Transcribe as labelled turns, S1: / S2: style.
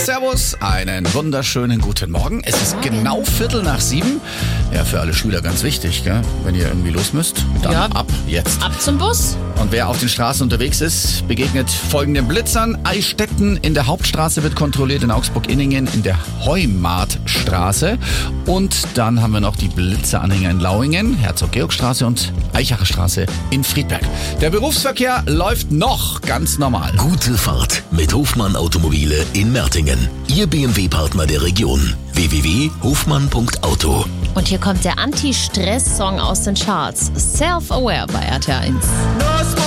S1: Servus, einen wunderschönen guten Morgen. Es ist genau 6:15. Ja, für alle Schüler ganz wichtig, gell? Wenn ihr irgendwie los müsst, dann ab jetzt.
S2: Ab zum Bus.
S1: Und wer auf den Straßen unterwegs ist, begegnet folgenden Blitzern. Eichstätten in der Hauptstraße wird kontrolliert, in Augsburg-Inningen in der Heumartstraße. Und dann haben wir noch die Blitzeranhänger in Lauingen, Herzog-Georg-Straße und Eichacher Straße in Friedberg. Der Berufsverkehr läuft noch ganz normal.
S3: Gute Fahrt mit Hofmann Automobile in Mertingen. Ihr BMW-Partner der Region. www.hofmann.auto.
S2: Und hier kommt der Anti-Stress-Song aus den Charts. Self-Aware bei RTL 1.